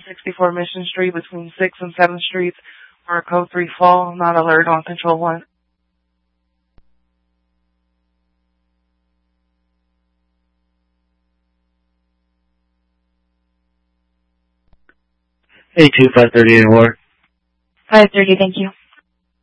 164 Mission Street between 6th and 7th Streets for a code 3 fall, not alert on control 1. A2 530 and war. 530, thank you.